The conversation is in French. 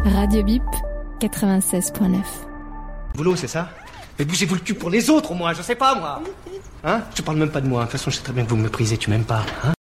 Radio Bip 96.9. Boulot, c'est ça? Mais bougez-vous le cul pour les autres au moins, je sais pas moi. Hein? Je parle même pas de moi, de toute façon je sais très bien que vous me méprisez, tu m'aimes pas, hein?